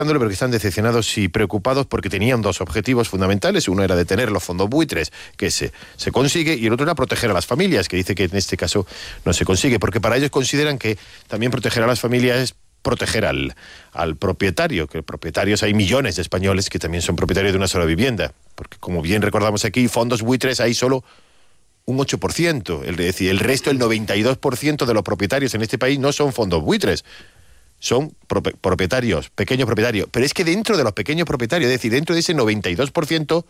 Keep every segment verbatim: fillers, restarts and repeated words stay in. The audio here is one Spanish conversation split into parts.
pero que están decepcionados y preocupados porque tenían dos objetivos fundamentales. Uno era detener los fondos buitres, que se, se consigue, y el otro era proteger a las familias, que dice que en este caso no se consigue, porque para ellos consideran que también proteger a las familias es proteger al, al propietario, que propietarios hay millones de españoles que también son propietarios de una sola vivienda, porque como bien recordamos aquí, fondos buitres hay solo un ocho por ciento, es decir, el resto, el noventa y dos por ciento de los propietarios en este país no son fondos buitres, son propietarios, pequeños propietarios. Pero es que dentro de los pequeños propietarios, es decir, dentro de ese noventa y dos por ciento,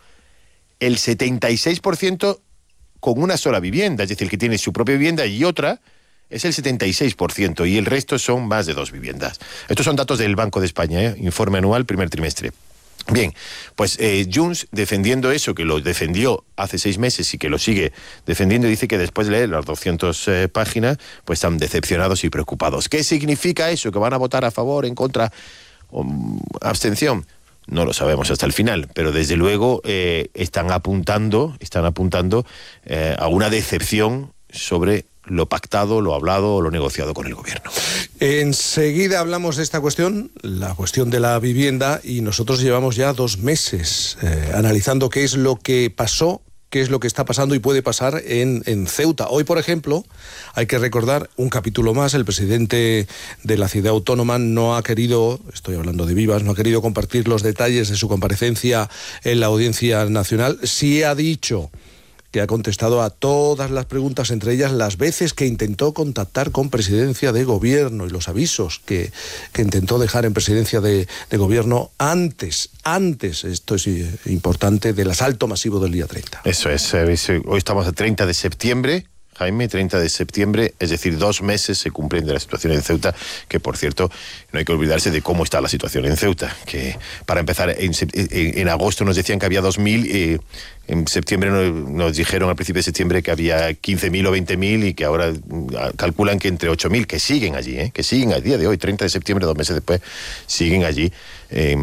el setenta y seis por ciento con una sola vivienda, es decir, el que tiene su propia vivienda y otra, es el setenta y seis por ciento, y el resto son más de dos viviendas. Estos son datos del Banco de España, ¿eh? Informe anual, primer trimestre. Bien, pues eh, Junts, defendiendo eso, que lo defendió hace seis meses y que lo sigue defendiendo, dice que después de leer las doscientas eh, páginas, pues están decepcionados y preocupados. ¿Qué significa eso? ¿Que van a votar a favor, en contra, um, abstención? No lo sabemos hasta el final, pero desde luego eh, están apuntando, están apuntando eh, a una decepción sobre lo pactado, lo hablado o lo negociado con el gobierno. Enseguida hablamos de esta cuestión, la cuestión de la vivienda, y nosotros llevamos ya dos meses eh, analizando qué es lo que pasó, qué es lo que está pasando y puede pasar en, en Ceuta. Hoy, por ejemplo, hay que recordar un capítulo más. El presidente de la ciudad autónoma no ha querido, estoy hablando de Vivas, no ha querido compartir los detalles de su comparecencia en la Audiencia Nacional. Sí ha dicho que ha contestado a todas las preguntas, entre ellas las veces que intentó contactar con Presidencia de Gobierno y los avisos que, que intentó dejar en Presidencia de, de Gobierno antes, antes, esto es importante, del asalto masivo del día treinta. Eso es, eh, hoy estamos a treinta de septiembre, Jaime, treinta de septiembre, es decir, dos meses se cumplen de la situación en Ceuta, que por cierto, no hay que olvidarse de cómo está la situación en Ceuta, que para empezar, en, en, en agosto nos decían que había dos mil, eh, en septiembre nos, nos dijeron al principio de septiembre que había quince mil o veinte mil y que ahora calculan que entre ocho mil, que siguen allí, eh, que siguen al día de hoy, treinta de septiembre, dos meses después, siguen allí, eh,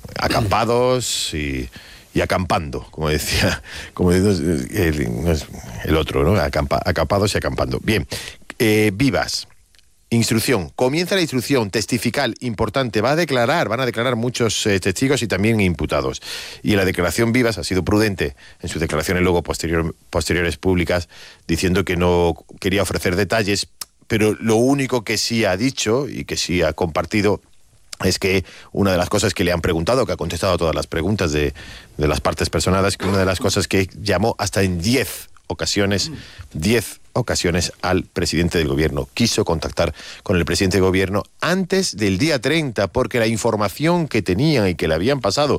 acampados y... y acampando, como decía, como decía el, el otro, ¿no? Acampa, acampados y acampando. Bien, eh, Vivas, instrucción, comienza la instrucción testifical importante, va a declarar, van a declarar muchos eh, testigos y también imputados. Y en la declaración Vivas ha sido prudente en sus declaraciones luego posterior, posteriores públicas, diciendo que no quería ofrecer detalles, pero lo único que sí ha dicho y que sí ha compartido es que una de las cosas que le han preguntado, que ha contestado a todas las preguntas de, de las partes personadas, que una de las cosas que llamó hasta en diez ocasiones, diez ocasiones al presidente del gobierno. Quiso contactar con el presidente del gobierno antes del día treinta, porque la información que tenían y que le habían pasado,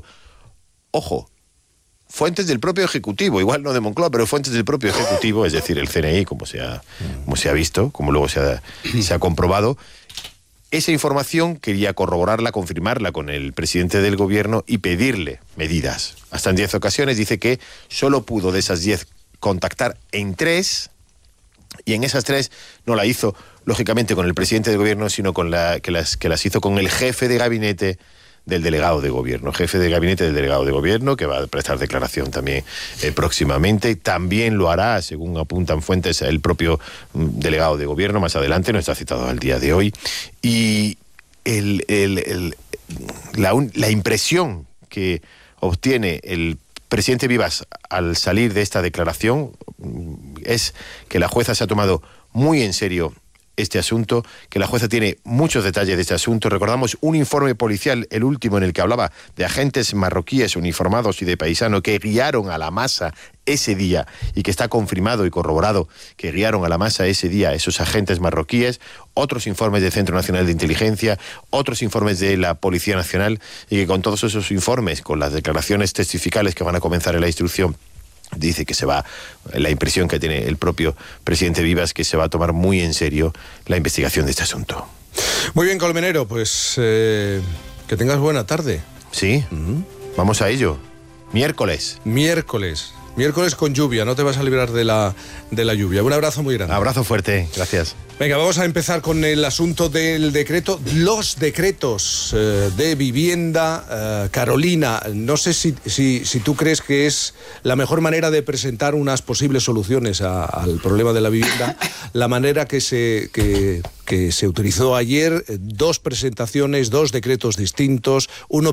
ojo, fuentes del propio Ejecutivo, igual no de Moncloa, pero fuentes del propio Ejecutivo, es decir, el C N I, como se ha, como se ha visto, como luego se ha, se ha comprobado. Esa información quería corroborarla, confirmarla con el presidente del gobierno y pedirle medidas. Hasta en diez ocasiones dice que solo pudo de esas diez contactar en tres, y en esas tres no la hizo, lógicamente, con el presidente del gobierno, sino con la que las, que las hizo con el jefe de gabinete del delegado de gobierno, jefe de gabinete del delegado de gobierno, que va a prestar declaración también eh, próximamente. También lo hará, según apuntan fuentes, el propio mm, delegado de gobierno más adelante, no está citado al día de hoy. Y el, el, el, la, un, la impresión que obtiene el presidente Vivas al salir de esta declaración es que la jueza se ha tomado muy en serio este asunto, que la jueza tiene muchos detalles de este asunto. Recordamos un informe policial, el último, en el que hablaba de agentes marroquíes uniformados y de paisano que guiaron a la masa ese día, y que está confirmado y corroborado que guiaron a la masa ese día esos agentes marroquíes, otros informes del Centro Nacional de Inteligencia, otros informes de la Policía Nacional, y que con todos esos informes, con las declaraciones testificales que van a comenzar en la instrucción, dice que se va, la impresión que tiene el propio presidente Vivas, que se va a tomar muy en serio la investigación de este asunto. Muy bien, Colmenero, pues eh, que tengas buena tarde. Sí, uh-huh. Vamos a ello. Miércoles. Miércoles. Miércoles con lluvia, no te vas a librar de la, de la lluvia. Un abrazo muy grande. Abrazo fuerte, gracias. Venga, vamos a empezar con el asunto del decreto, los decretos eh, de vivienda. Eh, Carolina, no sé si, si, si tú crees que es la mejor manera de presentar unas posibles soluciones a, al problema de la vivienda, la manera que se, que, que se utilizó ayer, dos presentaciones, dos decretos distintos, uno